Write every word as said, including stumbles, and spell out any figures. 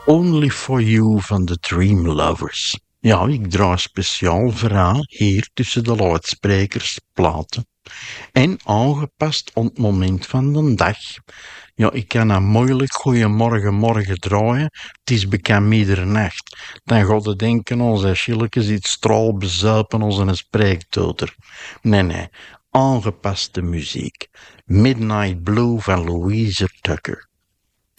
Only for You van de Dream Lovers. Ja, ik draai speciaal verhaal hier tussen de luidsprekers, platen. En aangepast op het moment van de dag. Ja, ik kan dat moeilijk goeiemorgen, morgen draaien. Het is bekend middernacht. Dan gaat je denken, onze schillekes iets straal bezuipen als een spreektoter. Nee, nee. Aangepaste muziek. Midnight Blue van Louise Tucker.